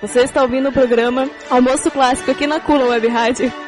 Você está ouvindo o programa Almoço Clássico aqui na Cula Web Rádio.